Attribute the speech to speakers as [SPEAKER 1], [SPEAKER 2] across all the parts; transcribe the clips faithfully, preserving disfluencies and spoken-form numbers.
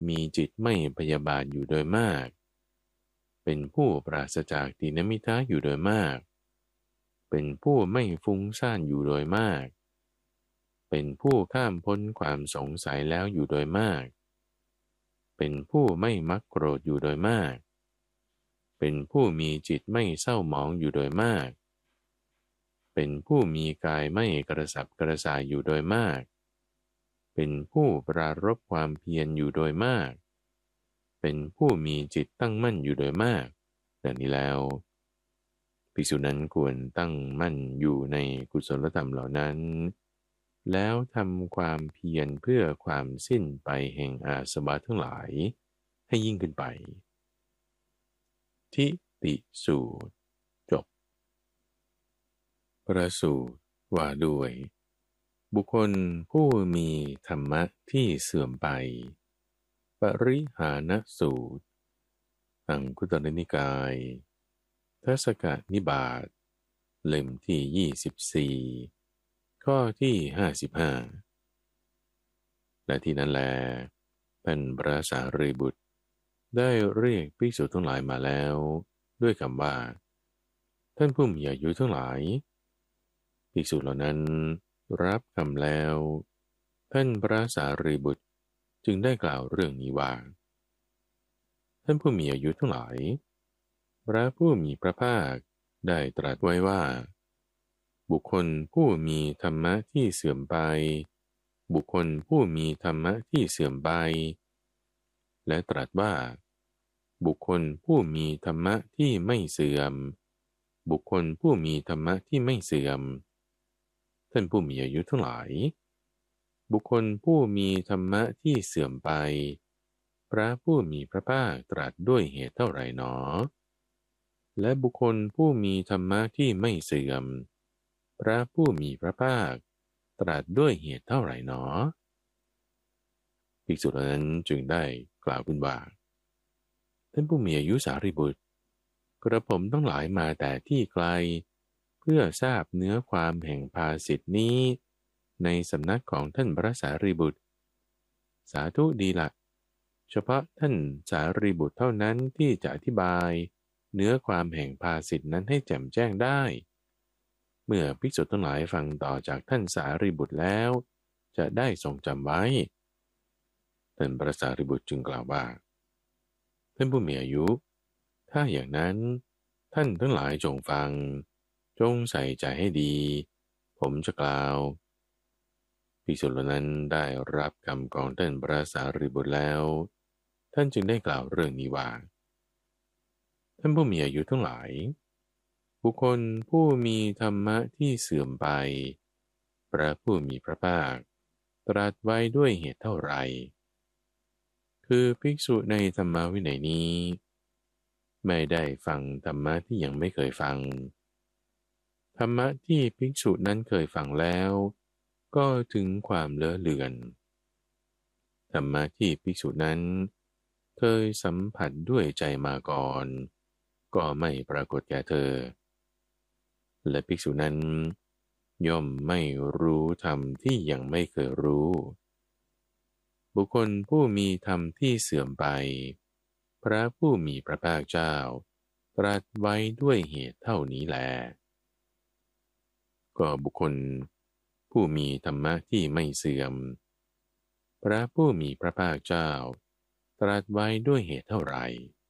[SPEAKER 1] มีจิตไม่พยาบาทอยู่โดยมากเป็นผู้ปราศจากตีนมิทะอยู่โดยมากเป็นผู้ไม่ฟุ้งซ่านอยู่โดยมากเป็นผู้ข้ามพ้นความสงสัยแล้วอยู่โดยมากเป็นผู้ไม่มักโกรธอยู่โดยมากเป็นผู้มีจิตไม่เศร้าหมองอยู่โดยมากเป็นผู้มีกายไม่กระสับกระส่ายอยู่โดยมากเป็นผู้ปรารภความเพียรอยู่โดยมากเป็นผู้มีจิตตั้งมั่นอยู่โดยมากดังนี้แล้วภิกษุนั้นควรตั้งมั่นอยู่ในกุศลธรรมเหล่านั้นแล้วทำความเพียรเพื่อความสิ้นไปแห่งอาสวะทั้งหลายให้ยิ่งขึ้นไปทิฏฐิสูตรจบประสูตรว่าด้วยบุคคลผู้มีธรรมะที่เสื่อมไปปริหานสูตรอังคุตรนิกายทศกนิบาตเล่มที่ยี่สิบสี่ข้อที่ห้าสิบห้าและที่นั้นแลท่านพระสารีบุตรได้เรียกภิกษุทั้งหลายมาแล้วด้วยคำว่าท่านผู้มีอายุทั้งหลายภิกษุเหล่านั้นรับคำแล้วท่านพระสารีบุตรจึงได้กล่าวเรื่องนี้ว่าท่านผู้มีอายุทั้งหลายพระผู้มีพระภาคได้ตรัสไว้ว่าบุคคลผู้มีธรรมะที่เสื่อมไปบุคคลผู้มีธรรมะที่เสื่อมไปและตรัสว่าบุคคลผู้มีธรรมะที่ไม่เสื่อมบุคคลผู้มีธรรมะที่ไม่เสื่อมท่านผู้มีอายุทั้งหลายบุคคลผู้มีธรรมะที่เสื่อมไปพระผู้มีพระภาคตรัสด้วยเหตุเท่าไหร่หนอและบุคคลผู้มีธรรมะที่ไม่เสื่อมพระผู้มีพระภาคตรัสด้วยเหตุเท่าไหร่หนอภิกษุนั้นจึงได้กล่าวขึ้นว่าท่านผู้มีอายุสารีบุตรกระผมต้องหลายมาแต่ที่ไกลเพื่อทราบเนื้อความแห่งภาษิตนี้ในสำนักของท่านพระสารีบุตรสาธุดีละเฉพาะท่านสารีบุตรเท่านั้นที่จะอธิบายเนื้อความแห่งภาษิตนั้นให้แจ่มแจ้งได้เมื่อภิกษุทั้งหลายฟังต่อจากท่านสารีบุตรแล้วจะได้ทรงจำไว้ท่านพระสารีบุตรจึงกล่าวว่าท่านผู้มีอายุถ้าอย่างนั้นท่านทั้งหลายจงฟังจงใส่ใจให้ดีผมจะกล่าวภิกษุเหล่านั้นได้รับคำของท่านพระสารีบุตรแล้วท่านจึงได้กล่าวเรื่องนี้ว่าท่านผู้มีอายุทั้งหลายบุคคลผู้มีธรรมะที่เสื่อมไปพระผู้มีพระภาคตรัสไว้ด้วยเหตุเท่าไรคือภิกษุในธรรมวินัยนี้ไม่ได้ฟังธรรมะที่ยังไม่เคยฟังธรรมะที่ภิกษุนั้นเคยฟังแล้วก็ถึงความเลอะเลือนธรรมะที่ภิกษุนั้นเคยสัมผัสด้วยใจมาก่อนก็ไม่ปรากฏแก่เธอและภิกษุนั้นย่อมไม่รู้ธรรมที่ยังไม่เคยรู้บุคคลผู้มีธรรมที่เสื่อมไปพระผู้มีพระภาคเจ้าตรัสไว้ด้วยเหตุเท่านี้แลก็บุคคลผู้มีธรรมะที่ไม่เสื่อมพระผู้มีพระภาคเจ้าตรัสไว้ด้วยเหตุเท่าไหร่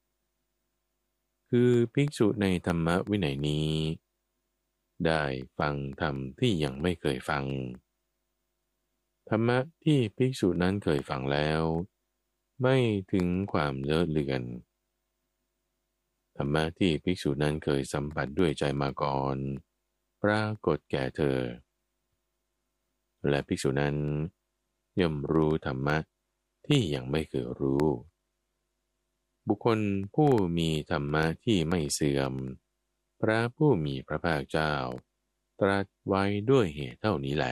[SPEAKER 1] คือภิกษุในธรรมวินัยนี้ได้ฟังธรรมที่ยังไม่เคยฟังธรรมะที่ภิกษุนั้นเคยฟังแล้วไม่ถึงความเลอะเลือนธรรมะที่ภิกษุนั้นเคยสัมผัสด้วยใจมาก่อนปรากฏแก่เธอและภิกษุนั้นย่อมรู้ธรรมะที่ยังไม่เคยรู้บุคคลผู้มีธรรมะที่ไม่เสื่อมพระผู้มีพระภาคเจ้าตรัสไว้ด้วยเหตุเท่านี้แล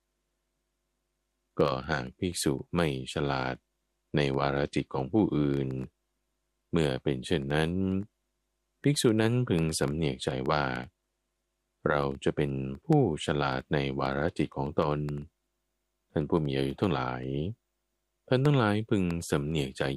[SPEAKER 1] ก็หากภิกษุไม่ฉลาดในวาระจิตของผู้อื่นเมื่อเป็นเช่นนั้นภิกษุนั้นพึงสำเนียกใจว่าเราจะเป็นผู้ฉลาดในวาระจิตของตนท่านผู้มีอายุทั้งหลายท่านทั้งหลายพึงสำเนียกใจ